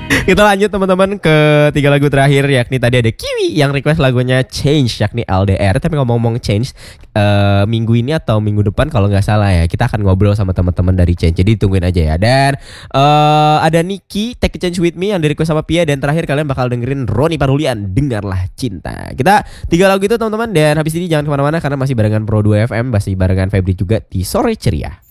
Kita lanjut teman-teman ke 3 lagu terakhir, yakni tadi ada Kiwi yang request lagunya Change yakni LDR. Tapi ngomong-ngomong Change, minggu ini atau minggu depan kalau nggak salah ya, kita akan ngobrol sama teman-teman dari Change. Jadi tungguin aja ya. Dan ada Niki Take a Chance With Me yang di request sama Pia. Dan terakhir kalian bakal dengerin Roni Parulian Dengarlah Cinta. Kita 3 lagu itu teman-teman. Dan habis ini jangan kemana-mana karena masih barengan Pro 2 FM, masih barengan Febri juga di Sore Ceria.